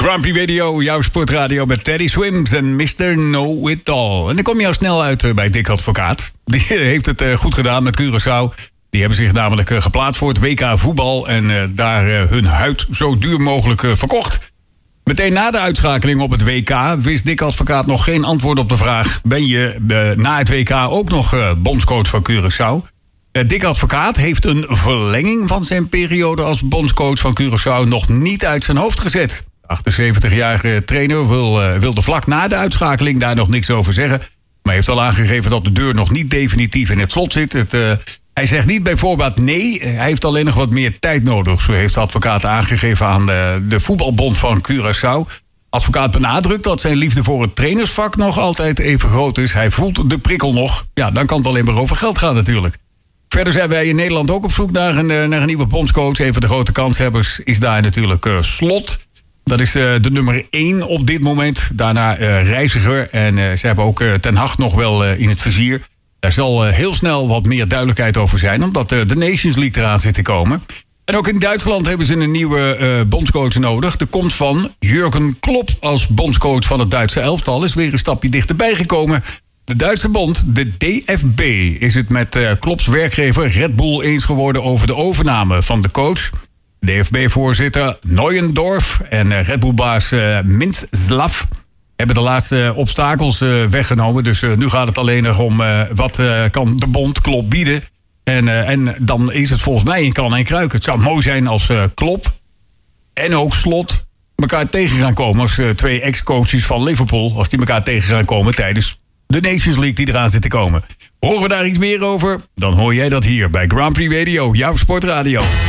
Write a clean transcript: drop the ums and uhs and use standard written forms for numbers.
Grand Prix Radio, jouw sportradio met Teddy Swims en Mr. Know-It-All. En dan kom je al snel uit bij Dick Advocaat. Die heeft het goed gedaan met Curaçao. Die hebben zich namelijk geplaatst voor het WK voetbal en daar hun huid zo duur mogelijk verkocht. Meteen na de uitschakeling op het WK wist Dick Advocaat nog geen antwoord op de vraag: ben je na het WK ook nog bondscoach van Curaçao? Dick Advocaat heeft een verlenging van zijn periode als bondscoach van Curaçao nog niet uit zijn hoofd gezet. De 78-jarige trainer wilde vlak na de uitschakeling daar nog niks over zeggen, maar heeft al aangegeven dat de deur nog niet definitief in het slot zit. Hij zegt niet bij voorbaat nee, hij heeft alleen nog wat meer tijd nodig. Zo heeft de advocaat aangegeven aan de voetbalbond van Curaçao. Advocaat benadrukt dat zijn liefde voor het trainersvak nog altijd even groot is. Hij voelt de prikkel nog. Ja, dan kan het alleen maar over geld gaan natuurlijk. Verder zijn wij in Nederland ook op zoek naar een nieuwe bondscoach. Een van de grote kanshebbers is daar natuurlijk Slot. Dat is de nummer 1 op dit moment. Daarna Reiziger. En ze hebben ook Ten Hag nog wel in het vizier. Daar zal heel snel wat meer duidelijkheid over zijn, omdat de Nations League eraan zit te komen. En ook in Duitsland hebben ze een nieuwe bondscoach nodig. De komst van Jurgen Klopp als bondscoach van het Duitse elftal is weer een stapje dichterbij gekomen. De Duitse bond, de DFB, is het met Klopps werkgever Red Bull eens geworden over de overname van de coach. DFB-voorzitter Neuendorf en Red Bull-baas Mintzlaff hebben de laatste obstakels weggenomen. Dus nu gaat het alleen nog om wat kan de bond Klopp bieden. En dan is het volgens mij in kan en kruik. Het zou mooi zijn als Klopp en ook Slot elkaar tegen gaan komen. Als twee ex-coaches van Liverpool. Als die elkaar tegen gaan komen tijdens de Nations League die eraan zit te komen. Horen we daar iets meer over? Dan hoor jij dat hier bij Grand Prix Radio, jouw sportradio.